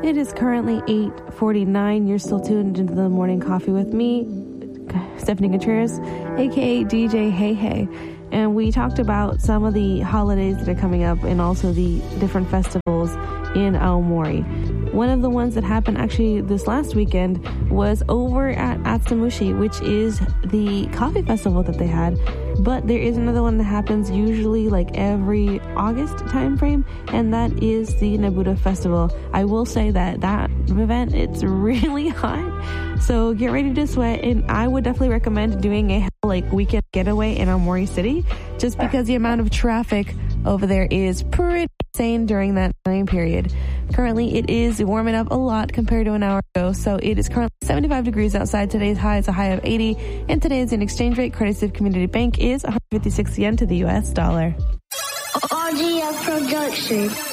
It is currently 8:49. You're still tuned into the Morning Coffee with me, Stephanie Contreras, aka DJ Hey Hey. And we talked about some of the holidays that are coming up and also the different festivals in Aomori. One of the ones that happened actually this last weekend was over at Atsumushi, which is the coffee festival that they had. But there is another one that happens usually like every August time frame, and that is the Nabuta Festival. I will say that event, it's really hot, so get ready to sweat, and I would definitely recommend doing a weekend getaway in Aomori City, just because the amount of traffic over there is pretty insane during that time period. Currently, it is warming up a lot compared to an hour ago, so it is currently 75 degrees outside. Today's high is a high of 80, and today's exchange rate, courtesy of Community Bank, is 156 yen to the U.S. dollar. RGF Production.